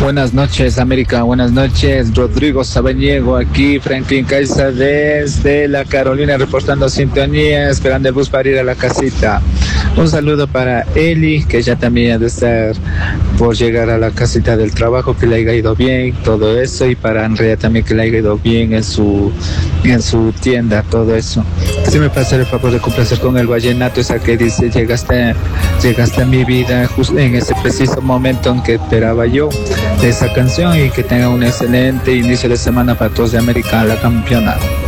Buenas noches, América. Buenas noches, Rodrigo Sabaniego aquí, Franklin Caiza desde la Carolina, reportando sintonía, esperando el bus para ir a la casita. Un saludo para Eli, que ya también ha de estar por llegar a la casita del trabajo, que le haya ido bien, todo eso, y para Andrea también, que le haya ido bien en su tienda, todo eso. Si me pasa el favor de complacer con el vallenato, esa que dice: llegaste a mi vida justo en ese preciso momento en que esperaba yo, de esa canción, y que tenga un excelente inicio de semana para todos de América, la campeona.